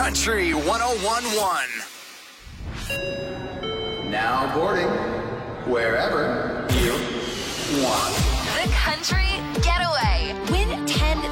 Country 101.1. Now boarding wherever you want. The Country Getaway. Win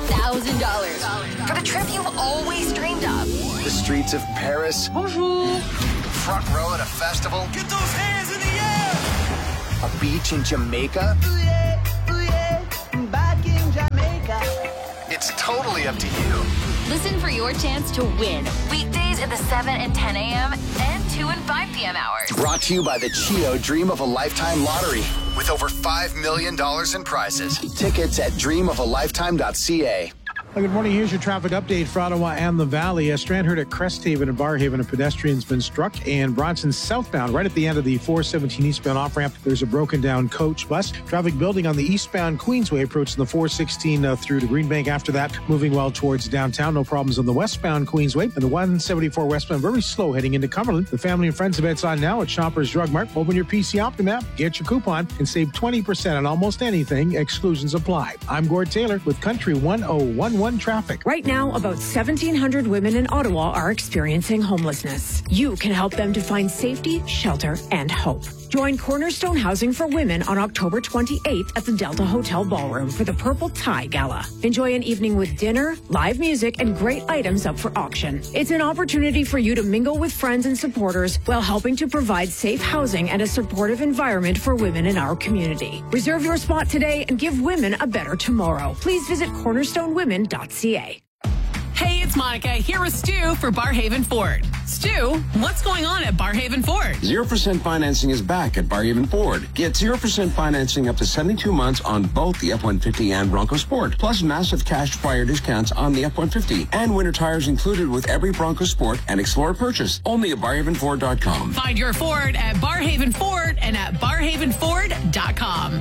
$10,000 for the trip you've always dreamed of. The streets of Paris. Bonjour. Front row at a festival. Get those hands in the air! A beach in Jamaica. Ooh yeah, back in Jamaica. It's totally up to you. Listen for your chance to win. Weekdays at the 7 and 10 a.m. and 2 and 5 p.m. hours. Brought to you by the Chio Dream of a Lifetime Lottery with over $5 million in prizes. Tickets at dreamofalifetime.ca. Good morning. Here's your traffic update for Ottawa and the Valley. Strandherd at Cresthaven and Barhaven, a pedestrian's been struck, and Bronson southbound, right at the end of the 417 eastbound off-ramp, there's a broken down coach bus. Traffic building on the eastbound Queensway, approaching the 416 through to Greenbank. After that, moving well towards downtown. No problems on the westbound Queensway. And the 174 westbound, very slow heading into Cumberland. The Family and Friends event's on now at Shoppers Drug Mart. Open your PC Optimap, get your coupon, and save 20% on almost anything. Exclusions apply. I'm Gord Taylor with Country 101.1 traffic. Right now, about 1,700 women in Ottawa are experiencing homelessness. You can help them to find safety, shelter, and hope. Join Cornerstone Housing for Women on October 28th at the Delta Hotel Ballroom for the Purple Tie Gala. Enjoy an evening with dinner, live music, and great items up for auction. It's an opportunity for you to mingle with friends and supporters while helping to provide safe housing and a supportive environment for women in our community. Reserve your spot today and give women a better tomorrow. Please visit cornerstonewomen.ca. Hey, it's Monica here with Stu for Barhaven Ford. Stu, what's going on at Barhaven Ford? 0% financing is back at Barhaven Ford. Get 0% financing up to 72 months on both the F-150 and Bronco Sport, plus massive cash buyer discounts on the F-150, and winter tires included with every Bronco Sport and Explorer purchase. Only at BarhavenFord.com. Find your Ford at Barhaven Ford and at BarhavenFord.com.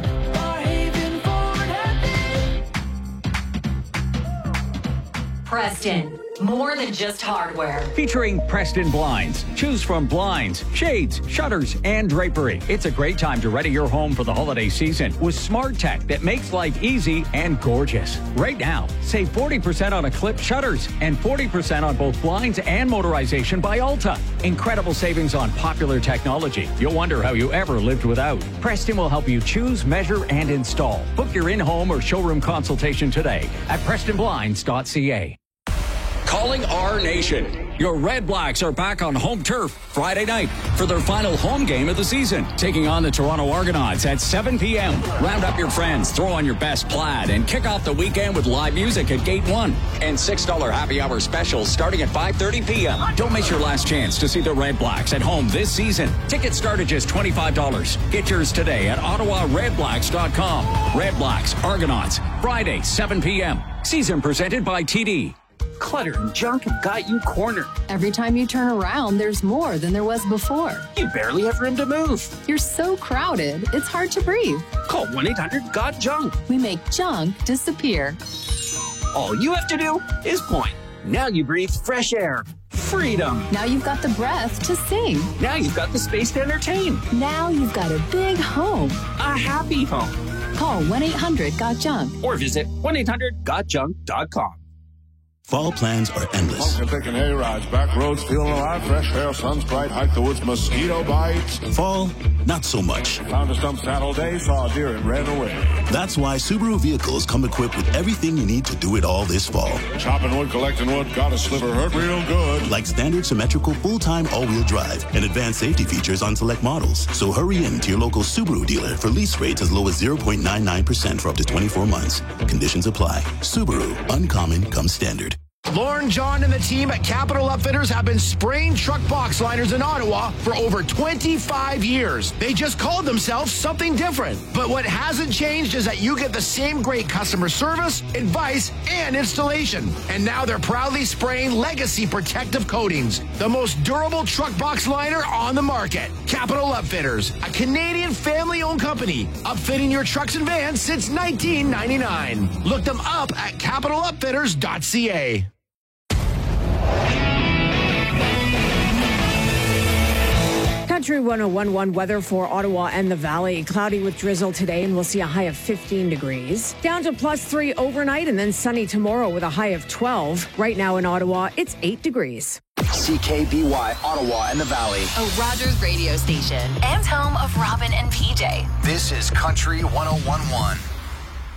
Preston, more than just hardware. Featuring Preston Blinds. Choose from blinds, shades, shutters, and drapery. It's a great time to ready your home for the holiday season with smart tech that makes life easy and gorgeous. Right now, save 40% on Eclipse shutters and 40% on both blinds and motorization by Alta. Incredible savings on popular technology you'll wonder how you ever lived without. Preston will help you choose, measure, and install. Book your in-home or showroom consultation today at PrestonBlinds.ca. Calling our nation. Your Red Blacks are back on home turf Friday night for their final home game of the season, taking on the Toronto Argonauts at 7 p.m. Round up your friends, throw on your best plaid, and kick off the weekend with live music at Gate 1 and $6 happy hour specials starting at 5:30 p.m. Don't miss your last chance to see the Red Blacks at home this season. Tickets start at just $25. Get yours today at OttawaRedBlacks.com. Red Blacks, Argonauts, Friday, 7 p.m. Season presented by TD. Clutter and junk have got you cornered. Every time you turn around, there's more than there was before. You barely have room to move. You're so crowded, it's hard to breathe. Call 1-800-GOT-JUNK. We make junk disappear. All you have to do is point. Now you breathe fresh air. Freedom. Now you've got the breath to sing. Now you've got the space to entertain. Now you've got a big home. A happy home. Call 1-800-GOT-JUNK. Or visit 1-800-GOTJUNK.com. Fall plans are endless. Taking hay rides, back roads, feeling alive, fresh air, sun's bright, hike the woods, mosquito bites. Fall, not so much. Found a stump saddle day, saw a deer and ran away. That's why Subaru vehicles come equipped with everything you need to do it all this fall. Chopping wood, collecting wood, got a sliver, hurt real good. Like standard symmetrical full-time all-wheel drive and advanced safety features on select models. So hurry in to your local Subaru dealer for lease rates as low as 0.99% for up to 24 months. Conditions apply. Subaru, uncommon comes standard. Lauren, John, and the team at Capital Upfitters have been spraying truck box liners in Ottawa for over 25 years. They just called themselves something different. But what hasn't changed is that you get the same great customer service, advice, and installation. And now they're proudly spraying Legacy Protective Coatings, the most durable truck box liner on the market. Capital Upfitters, a Canadian family-owned company, upfitting your trucks and vans since 1999. Look them up at capitalupfitters.ca. Country 101.1 weather for Ottawa and the Valley. Cloudy with drizzle today, and we'll see a high of 15 degrees. Down to +3 overnight, and then sunny tomorrow with a high of 12. Right now in Ottawa, it's 8 degrees. CKBY, Ottawa and the Valley. A Rogers radio station and home of Robin and PJ. This is Country 101.1.